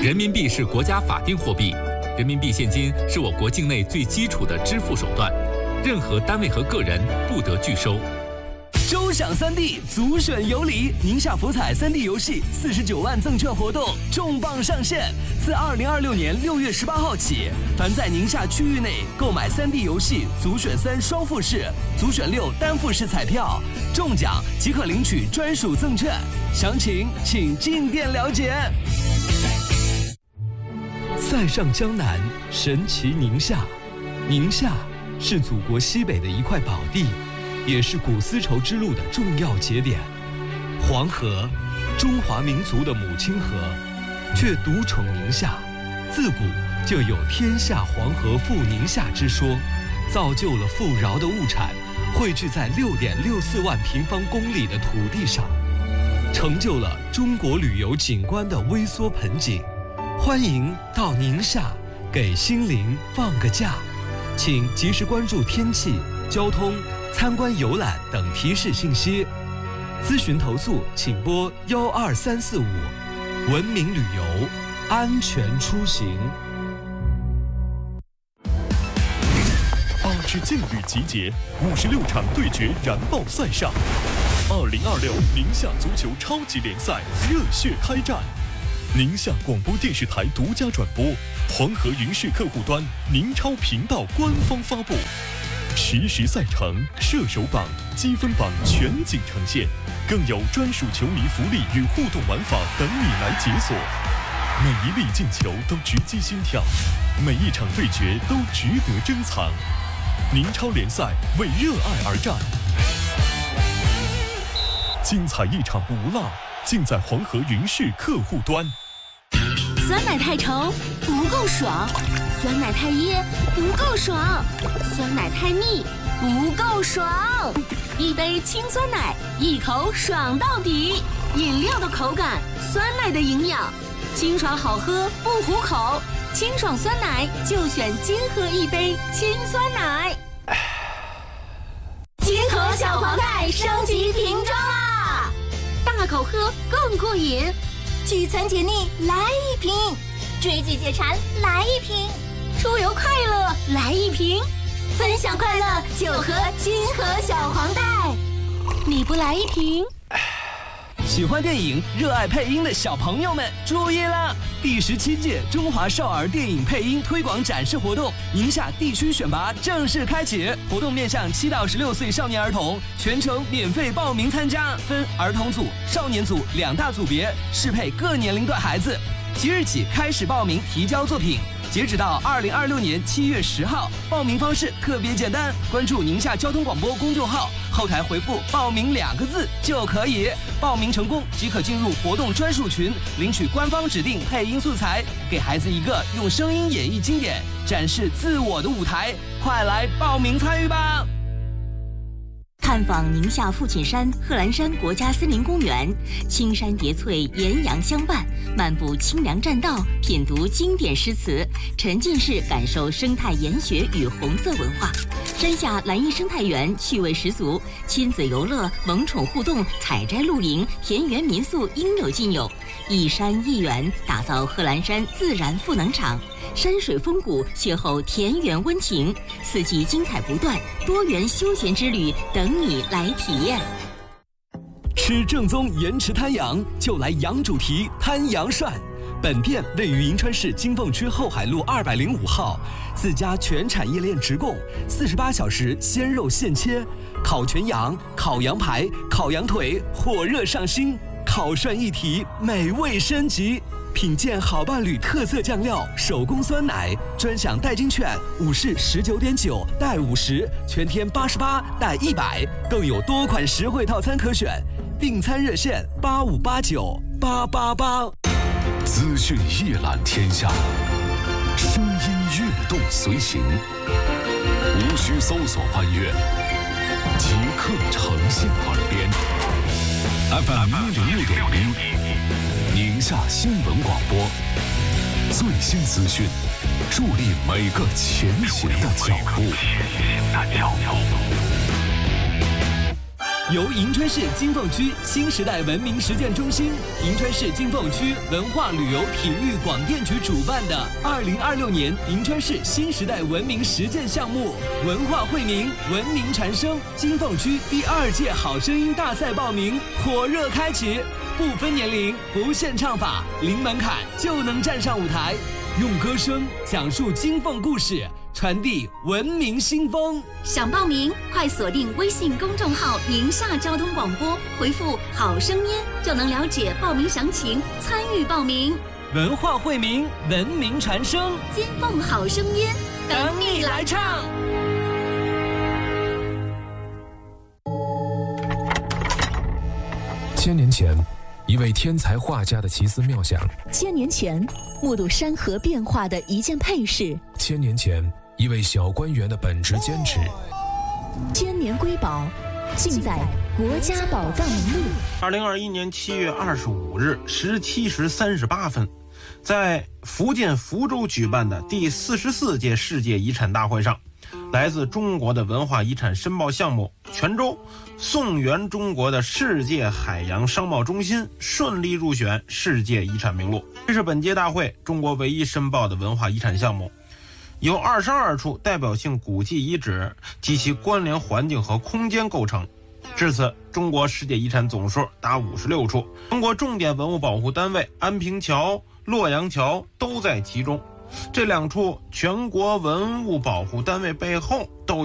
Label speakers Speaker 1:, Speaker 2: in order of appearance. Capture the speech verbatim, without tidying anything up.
Speaker 1: 人民币是国家法定货币，人民币现金是我国境内最基础的支付手段，任何单位和个人不得拒收。
Speaker 2: 周享三 D 足选有礼，宁夏福彩三 D 游戏四十九万赠券活动重磅上线，自二零二六年六月十八号起，凡在宁夏区域内购买三 D 游戏足选三双复式、足选六单复式彩票，中奖即可领取专属赠券，详情请进店了解。塞上江南，神奇宁夏。宁夏是祖国西北的一块宝地，也是古丝绸之路的重要节点。黄河，中华民族的母亲河，却独宠宁夏。自古就有天下黄河赴宁夏之说，造就了富饶的物产汇聚在六点六四万平方公里的土地上，成就了中国旅游景观的微缩盆景。欢迎到宁夏，给心灵放个假。请及时关注天气、交通、参观游览等提示信息。咨询投诉请拨幺二三四五。文明旅游，安全出行。
Speaker 3: 八支劲旅集结，五十六场对决燃爆赛上。二零二六宁夏足球超级联赛热血开战。宁夏广播电视台独家转播，黄河云视客户端、宁超频道官方发布，实时赛程、射手榜、积分榜全景呈现，更有专属球迷福利与互动玩法等你来解锁。每一粒进球都直击心跳，每一场对决都值得珍藏。宁超联赛为热爱而战，精彩一场不落，尽在黄河云视客户端。
Speaker 4: 酸奶太稠不够爽，酸奶太噎不够爽，酸奶太腻不够爽。一杯清酸奶，一口爽到底。饮料的口感，酸奶的营养，清爽好喝不糊口。清爽酸奶就选金河一杯清酸奶。金河小黄袋升级瓶装啦！大口喝更过瘾，聚餐解腻来一瓶，追剧解馋来一瓶，出游快乐来一瓶，分享快乐就喝金河小黄袋。你不来一瓶？
Speaker 2: 喜欢电影、热爱配音的小朋友们注意了！第十七届中华少儿电影配音推广展示活动宁夏地区选拔正式开启，活动面向七到十六岁少年儿童，全程免费报名参加，分儿童组、少年组两大组别，适配各年龄段孩子。即日起开始报名提交作品，截止到二零二六年七月十号。报名方式特别简单，关注宁夏交通广播公众号，后台回复“报名”两个字就可以。报名成功即可进入活动专属群，领取官方指定配音素材，给孩子一个用声音演绎经典、展示自我的舞台。快来报名参与吧！
Speaker 4: 探访宁夏父亲山贺兰山国家森林公园，青山叠翠，岩阳相伴，漫步清凉栈道，品读经典诗词，沉浸式感受生态研学与红色文化。山下蓝荫生态园趣味十足，亲子游乐、萌宠互动、采摘露营、田园民宿应有尽有。一山一园，打造贺兰山自然赋能场。山水风谷，邂逅田园温情，四季精彩不断，多元休闲之旅等你来体验。
Speaker 2: 吃正宗盐池滩羊，就来羊主题滩羊涮。本店位于银川市金凤区后海路二百零五号，自家全产业链直供，四十八小时鲜肉现切，烤全羊、烤羊排、烤羊腿，火热上新，烤涮一体，美味升级。品鉴好伴侣特色酱料，手工酸奶，专享代金券，五是十九点九带五十，全天八十八带一百，更有多款实惠套餐可选。订餐热线八五八九八八八。
Speaker 5: 资讯一览天下，声音跃动随行，无需搜索翻阅，即刻呈现耳边。F M 一零六点一，宁夏新闻广播，最新资讯，助力每个前行的脚步。
Speaker 2: 由银川市金凤区新时代文明实践中心、银川市金凤区文化旅游体育广电局主办的二零二六年银川市新时代文明实践项目“文化惠民，文明传声”金凤区第二届好声音大赛报名火热开启，不分年龄，不限唱法，零门槛就能站上舞台，用歌声讲述金凤故事，传递文明新风。
Speaker 4: 想报名，快锁定微信公众号“宁夏交通广播”，回复“好声音”就能了解报名详情，参与报名。
Speaker 2: 文化惠民，文明传声，
Speaker 4: 金凤好声音，
Speaker 2: 等你来唱。
Speaker 6: 千年前，一位天才画家的奇思妙想；
Speaker 7: 千年前，目睹山河变化的一件配饰；
Speaker 6: 千年前，一位小官员的本职坚持。
Speaker 7: 千年瑰宝，尽在国家宝藏名录。
Speaker 8: 二零二一年七月二十五日十七时三十八分，在福建福州举办的第四十四届世界遗产大会上，来自中国的文化遗产申报项目泉州宋源中国的世界海洋商贸中心顺利入选世界遗产名录。这是本届大会中国唯一申报的文化遗产项目，由二十二处代表性古迹遗址及其关联环境和空间构成。至此，中国世界遗产总数达五十六处，中国重点文物保护单位安平桥、洛阳桥都在其中。这两处全国文物保护单位背后都